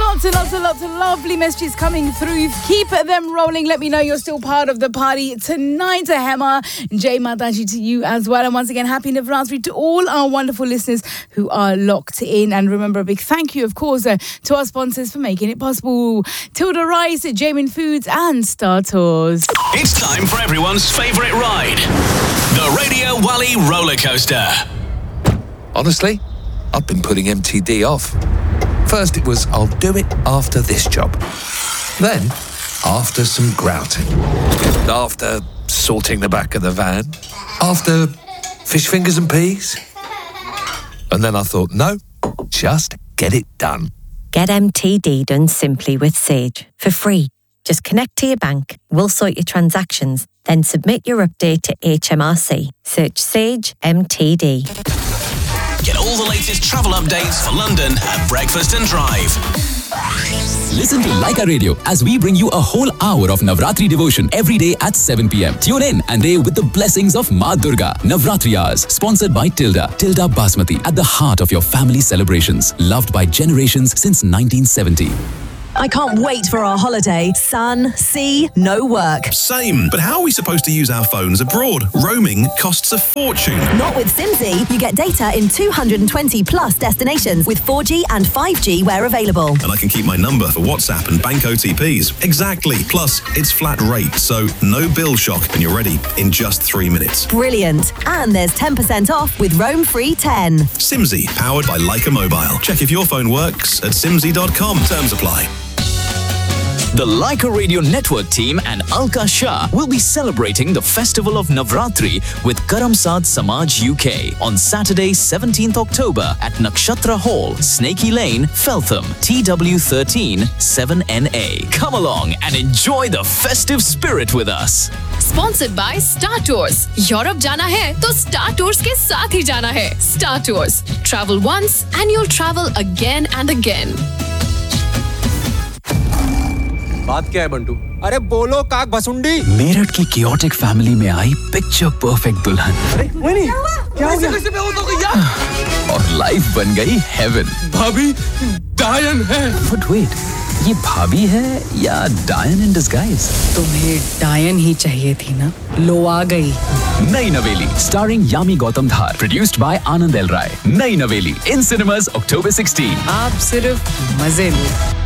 Lots of lovely messages coming through. Keep them rolling. Let me know you're still part of the party tonight. Hema, Jai Mataji to you as well. And once again, happy Navratri to all our wonderful listeners who are locked in. And remember, a big thank you, of course, to our sponsors for making it possible. Tilda Rice, Jamin Foods and Star Tours. It's time for everyone's favourite ride. The Radio Wally roller coaster. Honestly, I've been putting MTD off. First it was, I'll do it after this job. Then, after some grouting. After sorting the back of the van. After fish fingers and peas. And then I thought, no, just get it done. Get MTD done simply with Sage for free. Just connect to your bank, we'll sort your transactions, then submit your update to HMRC. Search Sage MTD. Get all the latest travel updates for London at Breakfast and Drive. Listen to Laika Radio as we bring you a whole hour of Navratri devotion every day at 7 p.m. Tune in and day with the blessings of Ma Durga. Navratri Hours, sponsored by Tilda Basmati, at the heart of your family celebrations. Loved by generations since 1970. I can't wait for our holiday. Sun, sea, no work. Same, but how are we supposed to use our phones abroad? Roaming costs a fortune. Not with Simsy. You get data in 220 plus destinations with 4G and 5G where available. And I can keep my number for WhatsApp and bank OTPs. Exactly. Plus, it's flat rate, so no bill shock, and you're ready in just 3 minutes. Brilliant. And there's 10% off with Roam Free 10. Simsy, powered by Laika Mobile. Check if your phone works at simsy.com. Terms apply. The Laika Radio Network team and Alka Shah will be celebrating the festival of Navratri with Karamsad Samaj UK on Saturday, 17th October at Nakshatra Hall, Snakey Lane, Feltham, TW13 7NA. Come along and enjoy the festive spirit with us. Sponsored by Star Tours. Europe जाना है तो Star Tours के साथ ही जाना है. Star Tours. Travel once and you'll travel again and again. बात क्या है बंटू? अरे बोलो काक भसुंडी। मेरठ की chaotic फैमिली में आई पिक्चर परफेक्ट दुल्हन। अरे नहीं क्या हो गया? कैसे बेहोश हो गई यार? और लाइफ बन गई हेवन। भाभी डायन है। But wait, ये भाभी है या डायन इन डिस्गाइज? तुम्हें डायन ही चाहिए थी ना? लो आ गई। नई नवेली starring Yami Gautam Dhar, produced by Anand L राय। नई नवेली in cinemas October 16। आप सिर्फ मजे लो।